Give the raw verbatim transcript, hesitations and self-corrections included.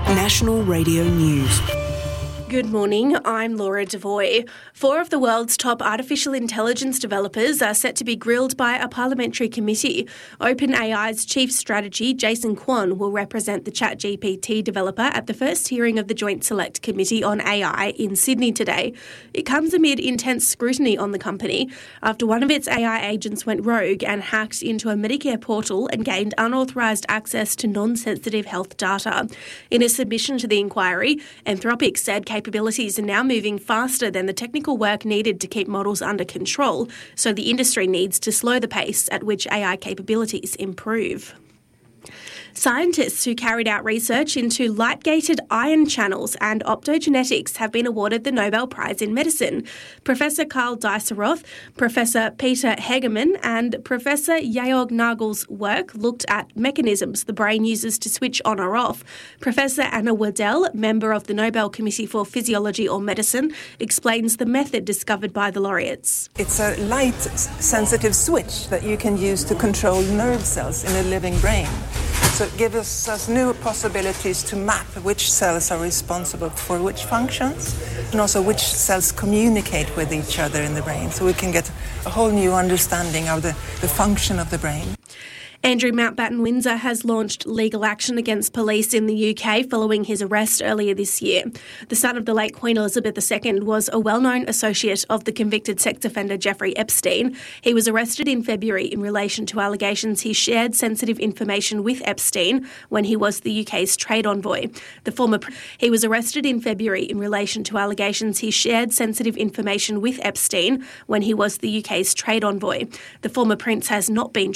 National Radio News. Good morning, I'm Laura Devoy. Four of the world's top artificial intelligence developers are set to be grilled by a parliamentary committee. OpenAI's chief strategy, Jason Kwon, will represent the ChatGPT developer at the first hearing of the Joint Select Committee on A I in Sydney today. It comes amid intense scrutiny on the company after one of its A I agents went rogue and hacked into a Medicare portal and gained unauthorised access to non-sensitive health data. In a submission to the inquiry, Anthropic said capabilities are now moving faster than the technical work needed to keep models under control, so the industry needs to slow the pace at which A I capabilities improve. Scientists who carried out research into light-gated ion channels and optogenetics have been awarded the Nobel Prize in Medicine. Professor Karl Dieseroth, Professor Peter Hegemann and Professor Georg Nagel's work looked at mechanisms the brain uses to switch on or off. Professor Anna Waddell, member of the Nobel Committee for Physiology or Medicine, explains the method discovered by the laureates. It's a light-sensitive switch that you can use to control nerve cells in a living brain. So it gives us new possibilities to map which cells are responsible for which functions and also which cells communicate with each other in the brain. So we can get a whole new understanding of the, the function of the brain. Andrew Mountbatten Windsor has launched legal action against police in the U K following his arrest earlier this year. The son of the late Queen Elizabeth the Second was a well-known associate of the convicted sex offender Jeffrey Epstein. He was arrested in February in relation to allegations he shared sensitive information with Epstein when he was the U K's trade envoy. The former he was arrested in February in relation to allegations he shared sensitive information with Epstein when he was the U K's trade envoy. The former prince has not been